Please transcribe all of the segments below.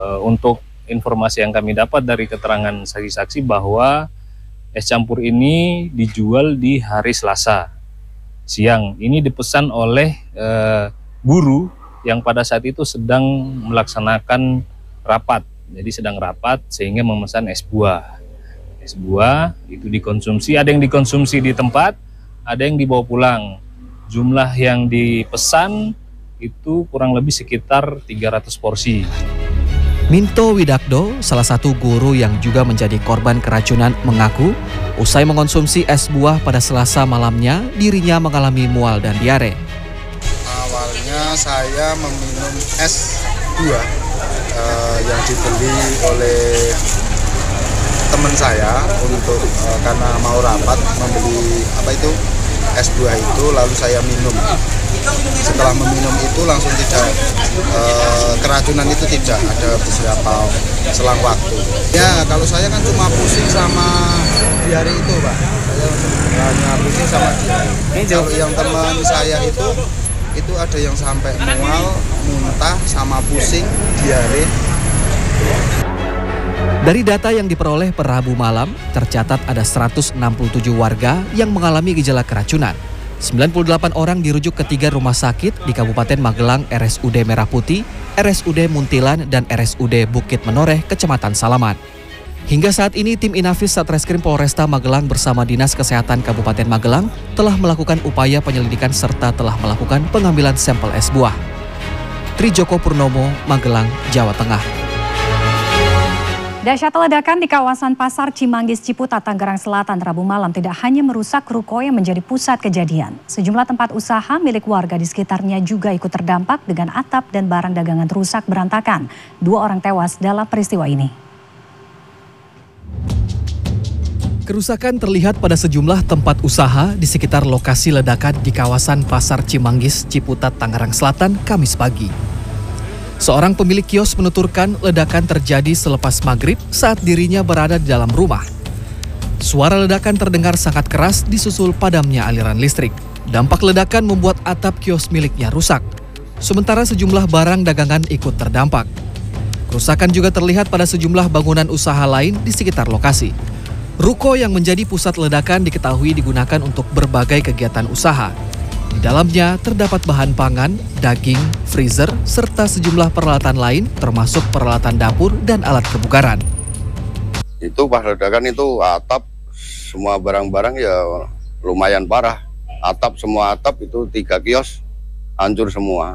Untuk informasi yang kami dapat dari keterangan saksi-saksi bahwa es campur ini dijual di hari Selasa siang. Ini dipesan oleh guru yang pada saat itu sedang melaksanakan rapat. Jadi sedang rapat sehingga memesan es buah. Es buah itu dikonsumsi, ada yang dikonsumsi di tempat, ada yang dibawa pulang. Jumlah yang dipesan itu kurang lebih sekitar 300 porsi. Minto Widakdo, salah satu guru yang juga menjadi korban keracunan, mengaku usai mengonsumsi es buah pada Selasa malamnya, dirinya mengalami mual dan diare. Awalnya saya meminum es buah yang dibeli oleh teman saya untuk karena mau rapat membeli es buah itu, lalu saya minum. Setelah meminum itu langsung tidak keracunan itu tidak ada beberapa selang waktu. Ya kalau saya kan cuma pusing sama diare itu Pak, saya hanya pusing sama diare. Kalau yang teman saya itu ada yang sampai mual, muntah, sama pusing, diare. Dari data yang diperoleh per Rabu malam, tercatat ada 167 warga yang mengalami gejala keracunan. 98 orang dirujuk ke 3 rumah sakit di Kabupaten Magelang, RSUD Merah Putih, RSUD Muntilan, dan RSUD Bukit Menoreh, Kecamatan Salaman. Hingga saat ini, tim Inafis Satreskrim Polresta Magelang bersama Dinas Kesehatan Kabupaten Magelang telah melakukan upaya penyelidikan serta telah melakukan pengambilan sampel es buah. Trijoko Purnomo, Magelang, Jawa Tengah. Dahsyat ledakan di kawasan Pasar Cimanggis, Ciputat, Tangerang Selatan Rabu malam tidak hanya merusak ruko yang menjadi pusat kejadian. Sejumlah tempat usaha milik warga di sekitarnya juga ikut terdampak dengan atap dan barang dagangan rusak berantakan. 2 orang tewas dalam peristiwa ini. Kerusakan terlihat pada sejumlah tempat usaha di sekitar lokasi ledakan di kawasan Pasar Cimanggis, Ciputat, Tangerang Selatan, Kamis pagi. Seorang pemilik kios menuturkan ledakan terjadi selepas maghrib saat dirinya berada di dalam rumah. Suara ledakan terdengar sangat keras disusul padamnya aliran listrik. Dampak ledakan membuat atap kios miliknya rusak. Sementara sejumlah barang dagangan ikut terdampak. Kerusakan juga terlihat pada sejumlah bangunan usaha lain di sekitar lokasi. Ruko yang menjadi pusat ledakan diketahui digunakan untuk berbagai kegiatan usaha. Di dalamnya terdapat bahan pangan, daging, freezer, serta sejumlah peralatan lain termasuk peralatan dapur dan alat kebugaran. Itu pas ledakan itu atap, semua barang-barang ya lumayan parah. Semua atap itu 3 kios hancur semua.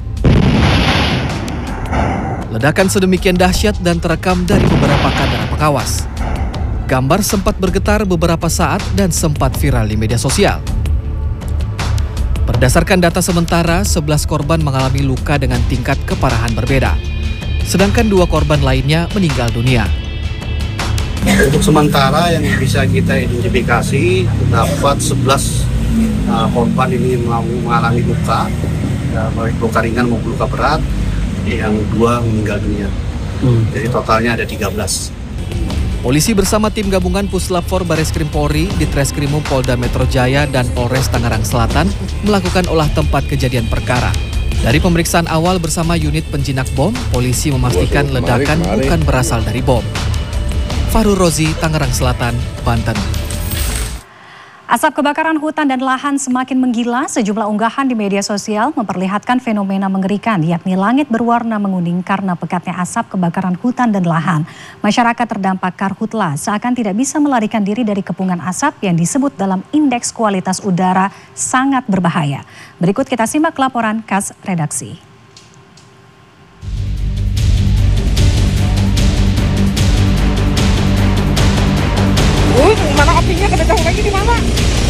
Ledakan sedemikian dahsyat dan terekam dari beberapa kamera pengawas. Gambar sempat bergetar beberapa saat dan sempat viral di media sosial. Berdasarkan data sementara, 11 korban mengalami luka dengan tingkat keparahan berbeda. Sedangkan 2 korban lainnya meninggal dunia. Untuk sementara yang bisa kita identifikasi, terdapat 11 korban ini mengalami luka, baik luka ringan maupun luka berat, yang 2 meninggal dunia. Jadi totalnya ada 13. Polisi bersama tim gabungan Puslap 4 Bareskrim Polri, Ditreskrimum Polda Metro Jaya, dan Polres Tangerang Selatan melakukan olah tempat kejadian perkara. Dari pemeriksaan awal bersama unit penjinak bom, polisi memastikan ledakan bukan berasal dari bom. Farul Rozi, Tangerang Selatan, Banten. Asap kebakaran hutan dan lahan semakin menggila. Sejumlah unggahan di media sosial memperlihatkan fenomena mengerikan, yakni langit berwarna menguning karena pekatnya asap kebakaran hutan dan lahan. Masyarakat terdampak karhutla seakan tidak bisa melarikan diri dari kepungan asap yang disebut dalam indeks kualitas udara sangat berbahaya. Berikut kita simak laporan khas redaksi. Mana apinya, kena jauh lagi di mana?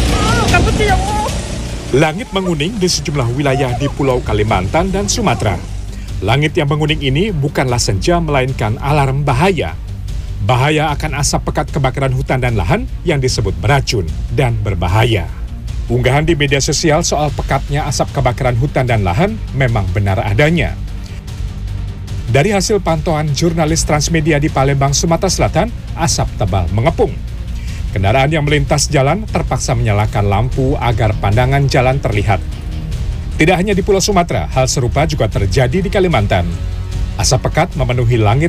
Langit menguning di sejumlah wilayah di Pulau Kalimantan dan Sumatera. Langit yang menguning ini bukanlah senja melainkan alarm bahaya. Bahaya akan asap pekat kebakaran hutan dan lahan yang disebut beracun dan berbahaya. Unggahan di media sosial soal pekatnya asap kebakaran hutan dan lahan memang benar adanya. Dari hasil pantauan jurnalis Transmedia di Palembang, Sumatera Selatan, asap tebal mengepung. Kendaraan yang melintas jalan terpaksa menyalakan lampu agar pandangan jalan terlihat. Tidak hanya di Pulau Sumatera, hal serupa juga terjadi di Kalimantan. Asap pekat memenuhi langit